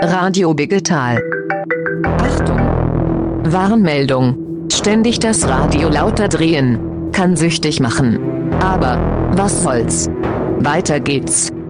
Radio Digital. Achtung! Warnmeldung. Ständig das Radio lauter drehen kann süchtig machen. Aber was soll's? Weiter geht's.